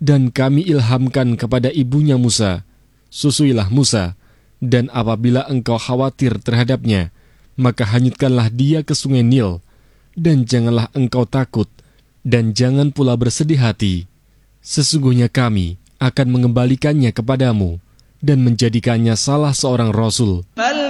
Dan kami ilhamkan kepada ibunya Musa, susuilah Musa, dan apabila engkau khawatir terhadapnya, maka hanyutkanlah dia ke sungai Nil, dan janganlah engkau takut, dan jangan pula bersedih hati. Sesungguhnya kami akan mengembalikannya kepadamu, dan menjadikannya salah seorang Rasul.